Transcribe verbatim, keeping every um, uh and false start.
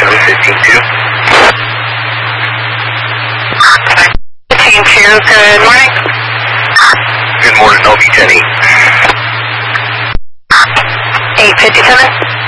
seven, fifteen two. fifteen two, good morning. Good morning, L B ten eight. eight fifty-seven.